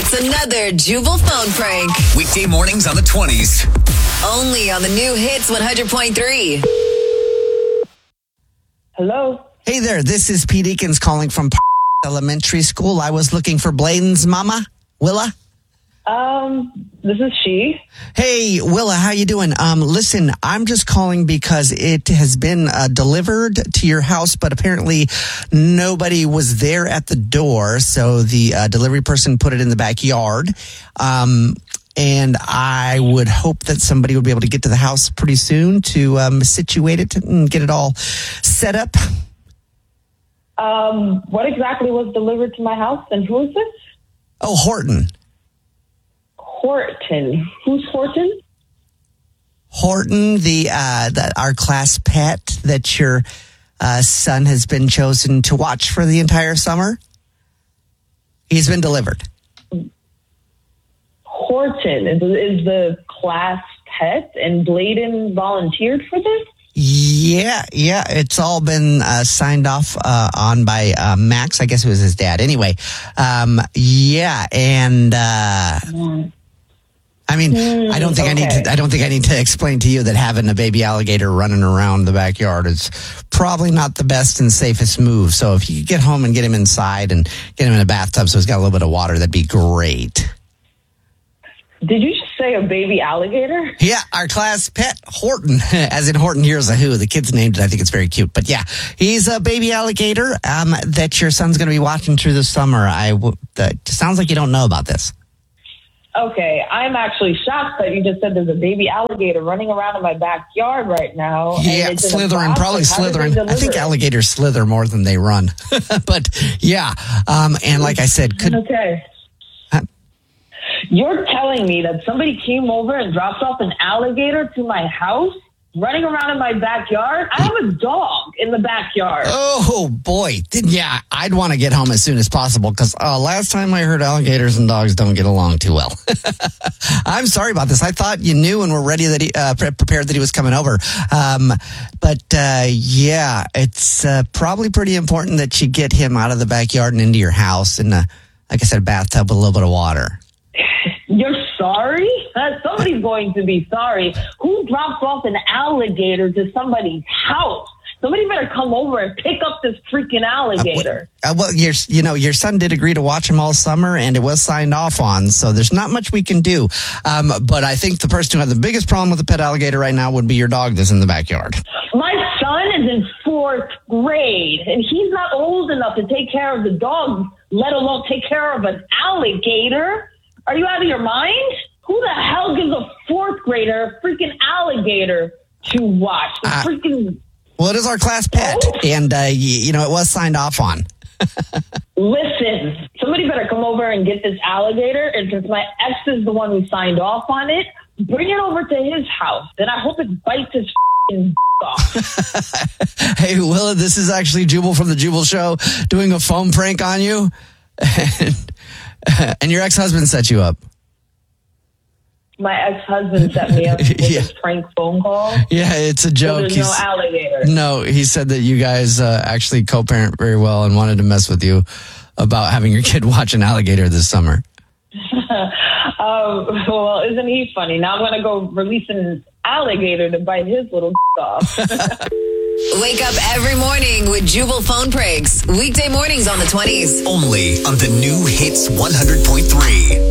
It's another Jubal phone prank. Weekday mornings on the 20s. Only on the new Hits 100.3. Hello? Hey there, this is Pete Eakins calling from Elementary School. I was looking for Bladen's mama, Willa. This is she. Hey, Willa, how you doing? Listen, I'm just calling because it has been delivered to your house, but apparently nobody was there at the door, so the delivery person put it in the backyard. And I would hope that somebody would be able to get to the house pretty soon to situate it and get it all set up. What exactly was delivered to my house, and who is this? Oh, Horton. Horton. Who's Horton? Horton, our class pet that your son has been chosen to watch for the entire summer. He's been delivered. Horton is the class pet, and Bladen volunteered for this? Yeah. It's all been signed off on by Max. I guess it was his dad. Anyway, yeah, and I mean, I don't think I need to explain to you that having a baby alligator running around the backyard is probably not the best and safest move. So if you could get home and get him inside and get him in a bathtub so he's got a little bit of water, that'd be great. Did you just say a baby alligator? Yeah, our class pet, Horton, as in Horton Hears a Who. The kid's named it. I think it's very cute. But yeah, he's a baby alligator that your son's going to be watching through the summer. Sounds like you don't know about this. Okay, I'm actually shocked that you just said there's a baby alligator running around in my backyard right now. Yeah, slithering, probably slithering. I think alligators slither more than they run. But yeah, and like I said, okay. You're telling me that somebody came over and dropped off an alligator to my house, running around in my backyard? I have a dog in the backyard. Oh, boy. Yeah, I'd want to get home as soon as possible because last time I heard alligators and dogs don't get along too well. I'm sorry about this. I thought you knew and were ready that he prepared that he was coming over. But yeah, it's probably pretty important that you get him out of the backyard and into your house in, like I said, a bathtub with a little bit of water. You're sorry? Somebody's going to be sorry. Who dropped off an alligator to somebody's house? Somebody better come over and pick up this freaking alligator. Well, your son did agree to watch him all summer, and it was signed off on, so there's not much we can do. But I think the person who had the biggest problem with the pet alligator right now would be your dog that's in the backyard. My son is in 4th grade, and he's not old enough to take care of the dog, let alone take care of an alligator. Are you out of your mind? Who the hell gives a 4th grader a freaking alligator to watch? Well, it is our class pet, and, it was signed off on. Listen, somebody better come over and get this alligator, and since my ex is the one who signed off on it, bring it over to his house, and I hope it bites his f***ing off. Hey, Willa, this is actually Jubal from The Jubal Show doing a phone prank on you. And your ex-husband set you up. My ex-husband set me up with a prank phone call? Yeah, it's a joke. So there's no alligator. No, he said that you guys actually co-parent very well and wanted to mess with you about having your kid watch an alligator this summer. Well, isn't he funny? Now I'm going to go release an alligator to bite his little off. Wake up every morning with Jubal phone pranks. Weekday mornings on the 20s. Only on the new Hits 100.3.